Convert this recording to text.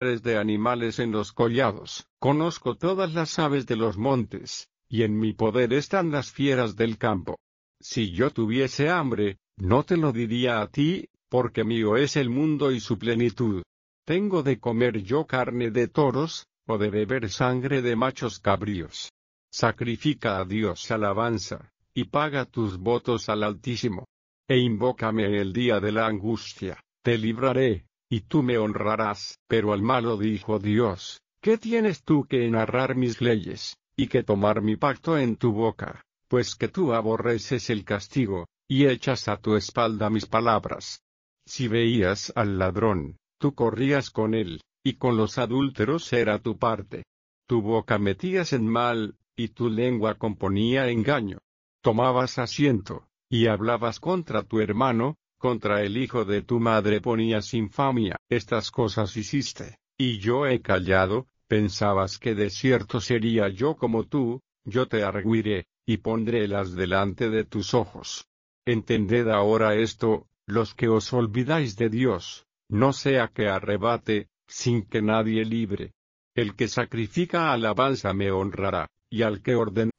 de animales en los collados, conozco todas las aves de los montes, y en mi poder están las fieras del campo. Si yo tuviese hambre, no te lo diría a ti, porque mío es el mundo y su plenitud. ¿Tengo de comer yo carne de toros, o de beber sangre de machos cabríos? Sacrifica a Dios alabanza, y paga tus votos al Altísimo. E invócame en el día de la angustia, te libraré, y tú me honrarás. Pero al malo dijo Dios, ¿qué tienes tú que narrar mis leyes, y que tomar mi pacto en tu boca? Pues que tú aborreces el castigo, y echas a tu espalda mis palabras. Si veías al ladrón, tú corrías con él, y con los adúlteros era tu parte. Tu boca metías en mal, y tu lengua componía engaño. Tomabas asiento, y hablabas contra tu hermano, contra el hijo de tu madre ponías infamia. Estas cosas hiciste, y yo he callado. Pensabas que de cierto sería yo como tú, yo te argüiré, y pondrélas delante de tus ojos. Entended ahora esto, los que os olvidáis de Dios, no sea que arrebate, sin que nadie libre. El que sacrifica alabanza me honrará, y al que ordena